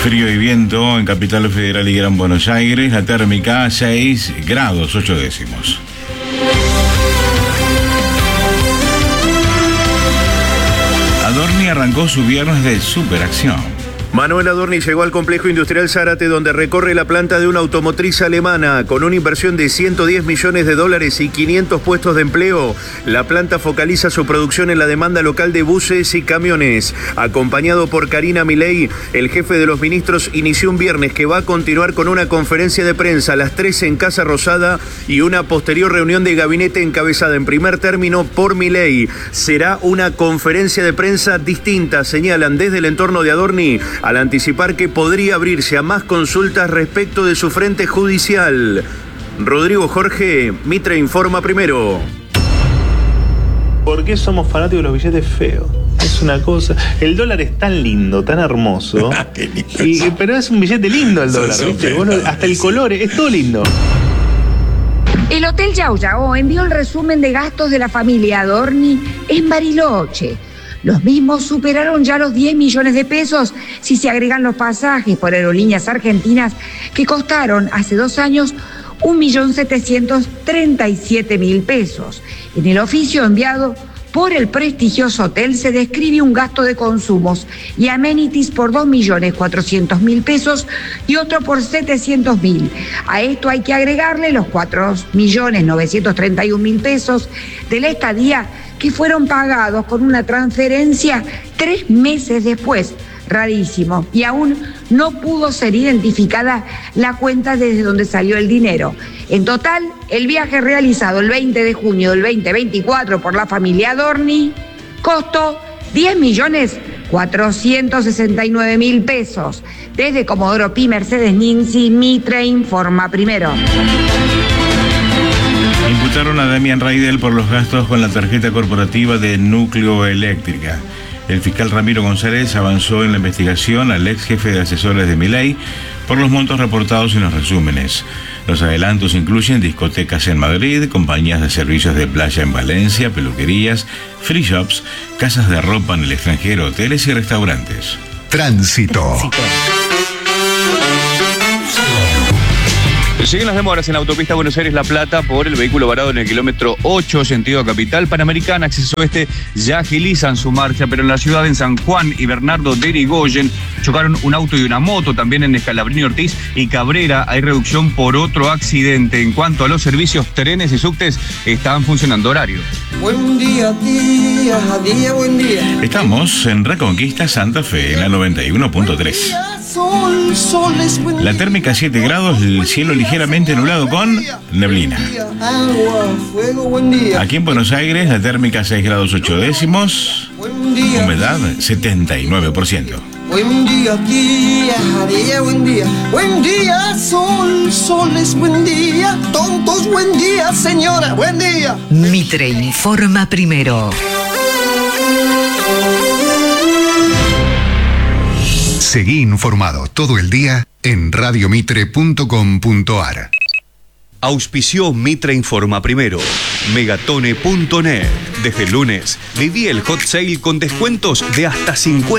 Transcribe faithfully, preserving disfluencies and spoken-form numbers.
Frío y viento en Capital Federal y Gran Buenos Aires. La térmica seis grados ocho décimos. Adorni arrancó su viernes de superacción. Manuel Adorni llegó al complejo industrial Zárate, donde recorre la planta de una automotriz alemana. Con una inversión de ciento diez millones de dólares y quinientos puestos de empleo, la planta focaliza su producción en la demanda local de buses y camiones. Acompañado por Karina Milei, el jefe de los ministros inició un viernes que va a continuar con una conferencia de prensa a las trece en Casa Rosada y una posterior reunión de gabinete encabezada en primer término por Milei. Será una conferencia de prensa distinta, señalan desde el entorno de Adorni, al anticipar que podría abrirse a más consultas respecto de su frente judicial. Rodrigo Jorge, Mitre Informa Primero. ¿Por qué somos fanáticos de los billetes feos? Es una cosa... El dólar es tan lindo, tan hermoso. y, pero es un billete lindo el dólar, ¿viste? Bueno, hasta el color, es todo lindo. El Hotel Yao Yao envió el resumen de gastos de la familia Adorni en Bariloche. Los mismos superaron ya los diez millones de pesos si se agregan los pasajes por aerolíneas argentinas que costaron hace dos años un millón setecientos treinta y siete mil pesos. En el oficio enviado por el prestigioso hotel se describe un gasto de consumos y amenities por dos millones cuatrocientos mil pesos y otro por setecientos mil. A esto hay que agregarle los cuatro millones novecientos treinta y un mil pesos de la estadía que fueron pagados con una transferencia tres meses después. Rarísimo. Y aún no pudo ser identificada la cuenta desde donde salió el dinero. En total, el viaje realizado el veinte de junio del veinte veinticuatro por la familia Adorni costó diez millones cuatrocientos sesenta y nueve mil pesos. Desde Comodoro Pi, Mercedes Ninzi, Mitre Informa Primero. Imputaron a Damián Raidel por los gastos con la tarjeta corporativa de Núcleo Eléctrica. El fiscal Ramiro González avanzó en la investigación al ex jefe de asesores de Milei por los montos reportados en los resúmenes. Los adelantos incluyen discotecas en Madrid, compañías de servicios de playa en Valencia, peluquerías, free shops, casas de ropa en el extranjero, hoteles y restaurantes. Tránsito. Tránsito. Siguen las demoras en la autopista Buenos Aires-La Plata por el vehículo varado en el kilómetro ocho, sentido capital. Panamericana, acceso oeste, ya agilizan su marcha, pero en la ciudad, en San Juan y Bernardo de Irigoyen, chocaron un auto y una moto. También en Escalabrini Ortiz y Cabrera hay reducción por otro accidente. En cuanto a los servicios, trenes y subtes están funcionando horario. Buen día, día, día, buen día. Estamos en Reconquista Santa Fe, en la noventa y uno punto tres. Sol, sol es buen día. La térmica siete grados, el cielo ligeramente nublado con neblina. Agua, fuego, buen día. Aquí en Buenos Aires, la térmica seis grados ocho décimos. Buen día. Humedad setenta y nueve por ciento. Buen día, día, día, buen día. Buen día, sol, sol es buen día. Tontos, buen día, señora, buen día. Mitre Informa Primero. Seguí informado todo el día en radio mitre punto com punto a r. Auspició Mitre Informa Primero. Megatone punto net. Desde el lunes, viví el hot sale con descuentos de hasta cincuenta